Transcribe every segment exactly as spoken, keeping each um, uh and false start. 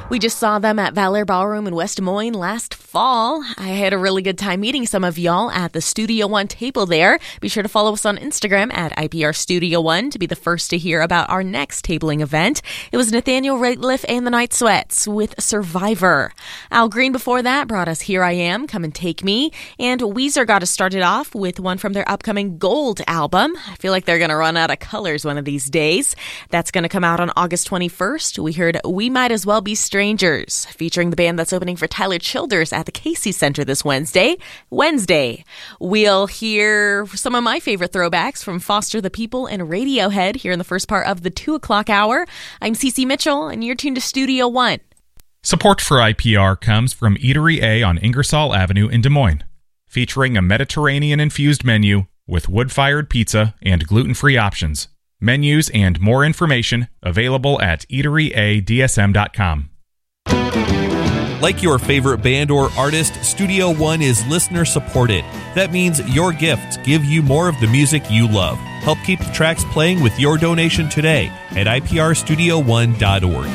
We just saw them at Valor Ballroom in West Des Moines last fall. I had a really good time meeting some of y'all at the Studio One table there. Be sure to follow us on Instagram at I P R Studio One to be the first to hear about our next tabling event. It was Nathaniel Rateliff and the Night Sweats with Survivor. Al Green before that brought us Here I Am, Come and Take Me. And Weezer got us started off with one from their upcoming Gold album. I feel like they're going to run out of colors one of these days. That's going to come out on August twenty-first. We heard We Might As Well Be Strangers, featuring the band that's opening for Tyler Childers at the Casey Center this Wednesday. Wednesday. We'll hear some of my favorite throwbacks from Foster the People and Radiohead here in the first part of the two o'clock hour. I'm Cece Mitchell, and you're tuned to Studio One. Support for I P R comes from Eatery A on Ingersoll Avenue in Des Moines, featuring a Mediterranean-infused menu with wood-fired pizza and gluten-free options. Menus and more information available at eatery a d s m dot com. Like your favorite band or artist, Studio One is listener-supported. That means your gifts give you more of the music you love. Help keep the tracks playing with your donation today at I P R studio one dot org.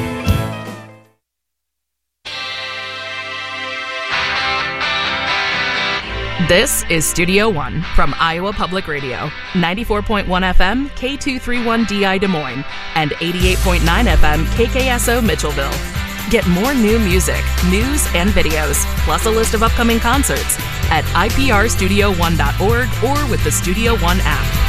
This is Studio One from Iowa Public Radio, ninety-four point one F M, K two thirty-one D I Des Moines, and eighty-eight point nine F M, K K S O Mitchellville. Get more new music, news, and videos, plus a list of upcoming concerts at I P R studio one dot org or with the Studio One app.